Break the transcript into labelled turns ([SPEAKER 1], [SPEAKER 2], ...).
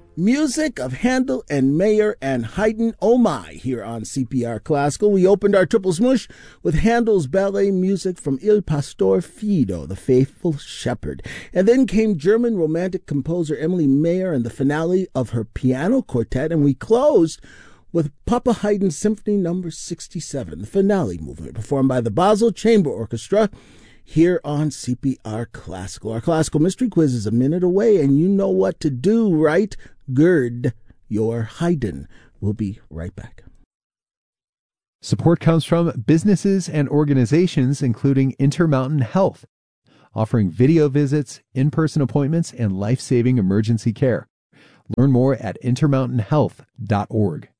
[SPEAKER 1] Music of Handel and Mayer and Haydn, oh my, here on CPR Classical. We opened our triple smush with Handel's ballet music from Il Pastor Fido, the Faithful Shepherd. And then came German romantic composer Emily Mayer and the finale of her piano quartet. And we closed with Papa Haydn's Symphony No. 67, the finale movement, performed by the Basel Chamber Orchestra, here on CPR Classical. Our Classical Mystery Quiz is a minute away, and you know what to do, right? Gird your Haydn. We'll be right back.
[SPEAKER 2] Support comes from businesses and organizations, including Intermountain Health, offering video visits, in-person appointments, and life-saving emergency care. Learn more at intermountainhealth.org.